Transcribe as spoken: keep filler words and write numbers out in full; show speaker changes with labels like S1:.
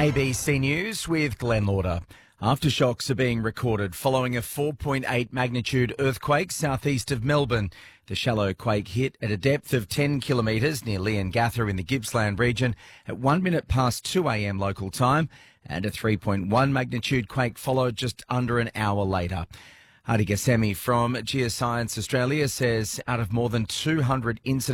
S1: A B C News with Glenn Lauder. Aftershocks are being recorded following a four point eight magnitude earthquake southeast of Melbourne. The shallow quake hit at a depth of ten kilometres near Leongatha in the Gippsland region at one minute past two a m local time, and a three point one magnitude quake followed just under an hour later. Adi Gassemi from Geoscience Australia says out of more than two hundred incidents